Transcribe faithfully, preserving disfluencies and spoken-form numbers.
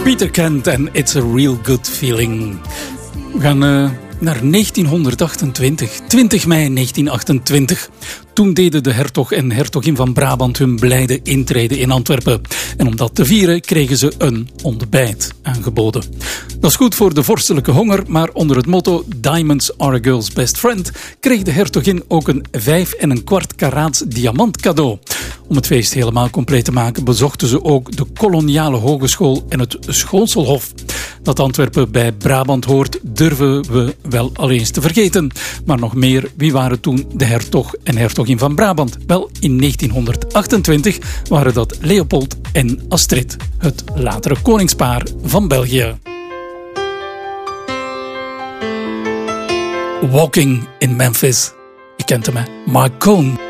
Peter Kent en It's a Real Good Feeling. We gaan uh, naar negentienhonderdachtentwintig, twintig mei negentien achtentwintig. Toen deden de hertog en hertogin van Brabant hun blijde intrede in Antwerpen. En om dat te vieren kregen ze een ontbijt aangeboden. Dat is goed voor de vorstelijke honger, maar onder het motto Diamonds are a girl's best friend kreeg de hertogin ook een vijf en een kwart karaats diamant cadeau. Om het feest helemaal compleet te maken bezochten ze ook de koloniale hogeschool en het Schoonselhof. Dat Antwerpen bij Brabant hoort, durven we wel al eens te vergeten. Maar nog meer, wie waren toen de hertog en hertogin van Brabant? Wel, in negentienhonderdachtentwintig waren dat Leopold en Astrid, het latere koningspaar van België. Walking in Memphis. Je kent hem, hè? Mark Cohn.